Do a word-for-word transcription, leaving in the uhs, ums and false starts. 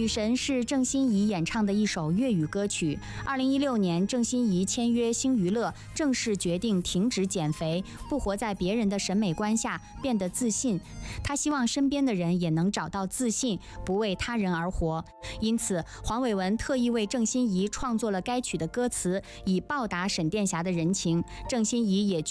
女神是郑欣宜演唱的一首粤语歌曲。二零一六年，郑欣宜签约星娱乐，正式决定停止减肥，不活在别人的审美观下，变得自信。她希望身边的人也能找到自信，不为他人而活。因此，黄伟文特意为郑欣宜创作了该曲的歌词，以报答沈殿霞的人情。郑欣宜也